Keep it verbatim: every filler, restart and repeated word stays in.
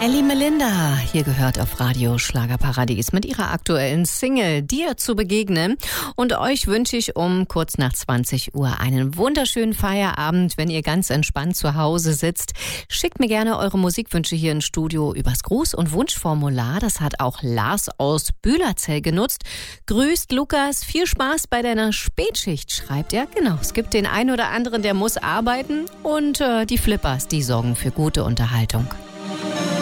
Ellie Melinda, hier gehört auf Radio Schlagerparadies mit ihrer aktuellen Single Dir zu begegnen. Und euch wünsche ich um kurz nach zwanzig Uhr einen wunderschönen Feierabend, wenn ihr ganz entspannt zu Hause sitzt. Schickt mir gerne eure Musikwünsche hier ins Studio übers Gruß- und Wunschformular. Das hat auch Lars aus Bühlerzell genutzt. Grüßt Lukas, viel Spaß bei deiner Spätschicht, schreibt er. Genau, es gibt den einen oder anderen, der muss arbeiten und äh, die Flippers, die sorgen für gute Unterhaltung.